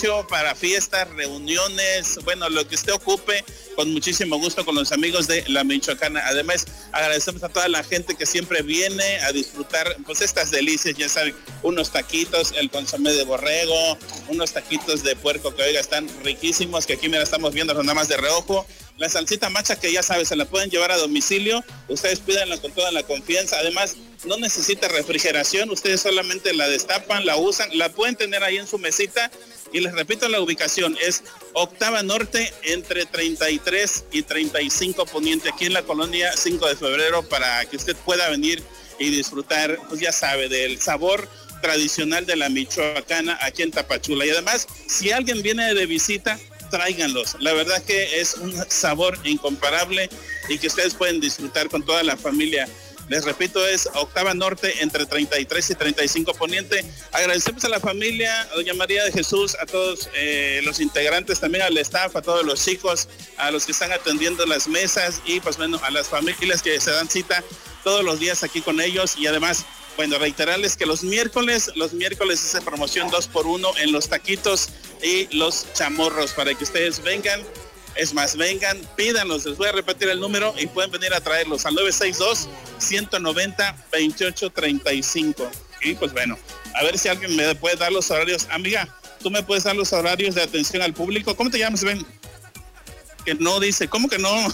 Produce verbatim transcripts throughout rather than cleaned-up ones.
servicio para fiestas, reuniones, bueno, lo que usted ocupe, con muchísimo gusto con los amigos de La Michoacana. Además, agradecemos a toda la gente que siempre viene a disfrutar pues estas delicias, ya saben, unos taquitos, el consomé de borrego, unos taquitos de puerco que oiga están riquísimos, que aquí mira estamos viendo nada más de reojo. La salsita macha que ya saben, se la pueden llevar a domicilio, ustedes pídanla con toda la confianza. Además, no necesita refrigeración, ustedes solamente la destapan, la usan, la pueden tener ahí en su mesita. Y les repito la ubicación, es Octava Norte entre treinta y tres y treinta y cinco Poniente, aquí en la colonia cinco de febrero, para que usted pueda venir y disfrutar, pues ya sabe, del sabor tradicional de la Michoacana aquí en Tapachula. Y además, si alguien viene de visita, tráiganlos. La verdad que es un sabor incomparable y que ustedes pueden disfrutar con toda la familia. Les repito, es Octava Norte entre treinta y tres y treinta y cinco Poniente. Agradecemos a la familia, a doña María de Jesús, a todos eh, los integrantes, también al staff, a todos los chicos, a los que están atendiendo las mesas y pues bueno, a las familias que se dan cita todos los días aquí con ellos. Y además, bueno, reiterarles que los miércoles, los miércoles es promoción dos por uno en los taquitos y los chamorros, para que ustedes vengan. Es más, vengan, pídanlos, les voy a repetir el número y pueden venir a traerlos al nueve seis dos, uno nueve cero, dos ocho tres cinco. Y pues bueno, a ver si alguien me puede dar los horarios. Amiga, ¿tú me puedes dar los horarios de atención al público? ¿Cómo te llamas, Ben? Que no, dice, ¿cómo que no?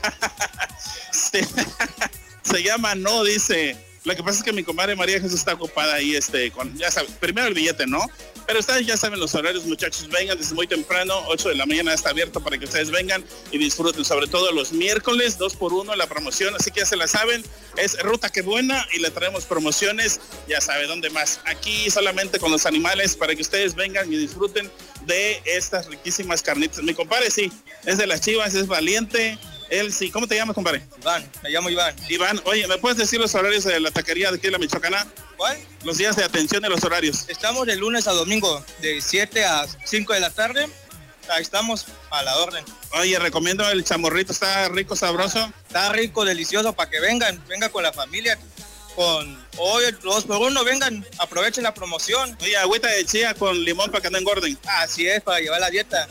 se, se llama no, dice. Lo que pasa es que mi comadre María Jesús está ocupada ahí, este, con, ya saben, primero el billete, ¿no? Pero ustedes ya saben los horarios, muchachos, vengan desde muy temprano, ocho de la mañana está abierto para que ustedes vengan y disfruten, sobre todo los miércoles, dos por uno la promoción, así que ya se la saben, es Ruta Que Buena y le traemos promociones, ya sabe dónde más, aquí solamente con los animales, para que ustedes vengan y disfruten de estas riquísimas carnitas. Mi compadre sí, es de las Chivas, es valiente. Él sí. ¿Cómo te llamas, compadre? Iván, me llamo Iván. Iván, oye, ¿me puedes decir los horarios de la taquería de aquí de la Michoacana? ¿Cuál? Los días de atención de los horarios. Estamos de lunes a domingo, de siete a cinco de la tarde. Ahí estamos a la orden. Oye, recomiendo el chamorrito, está rico, sabroso. Está rico, delicioso, para que vengan, vengan con la familia. Con hoy dos por uno, vengan, aprovechen la promoción. Oye, agüita de chía con limón para que no engorden. Así es, para llevar la dieta.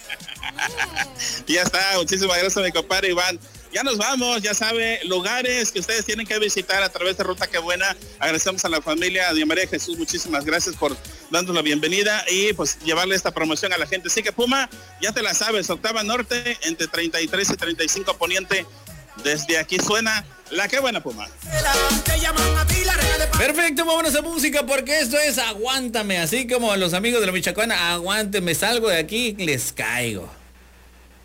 Ya está, muchísimas gracias, mi compadre Iván. Ya nos vamos, ya sabe, lugares que ustedes tienen que visitar a través de Ruta Que Buena. Agradecemos a la familia de María Jesús, muchísimas gracias por darnos la bienvenida y pues llevarle esta promoción a la gente. Así que Puma, ya te la sabes, Octava Norte entre treinta y tres y treinta y cinco Poniente. Desde aquí suena La Que Buena, Puma. Perfecto, vámonos a música porque esto es Aguántame, así como los amigos de la Michoacana, aguánteme, salgo de aquí, les caigo.